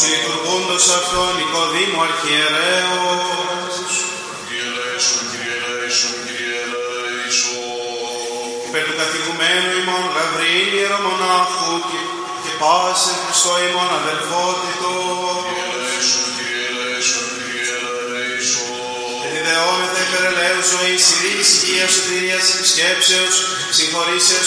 λειτουργούντος αυτόν Νικοδήμου αρχιερέως, υπέρ του καθηγουμένου ημών Γαβρίλη ιερομονάχου και πάσε Χριστό ημών αδελφότητο, εδιδεόμεθα υπερελαίου ζωής, ειρήνης, υγείας, σωτηρίας, επισκέψεως, συγχωρήσεως